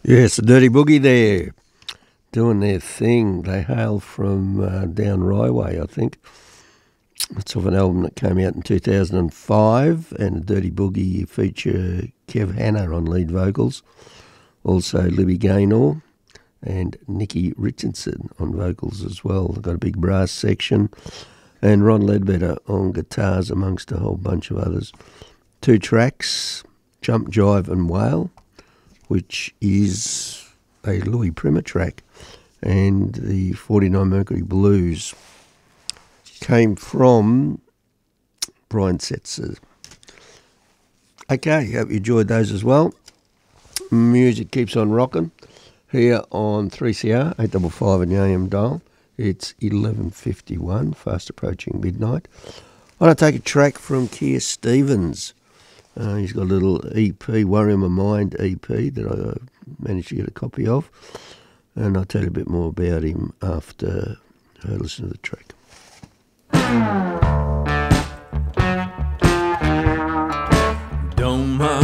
Yes, the Dirty Boogie there, doing their thing. They hail from down Ryway, I think. It's off an album that came out in 2005, and the Dirty Boogie feature Kev Hanna on lead vocals, also Libby Gaynor and Nicky Richardson on vocals as well. They've got a big brass section, and Ron Ledbetter on guitars amongst a whole bunch of others. 2 tracks, Jump, Jive and Wail, which is a Louis Prima track, and the 49 Mercury Blues came from Brian Setzer. Okay, hope you enjoyed those as well. Music keeps on rocking here on 3CR, 855 in the AM dial. It's 11:51, fast approaching midnight. I want to take a track from Keir Stevens. He's got a little EP, Worry on My Mind EP, that I managed to get a copy of. And I'll tell you a bit more about him after I listen to the track. Don't mind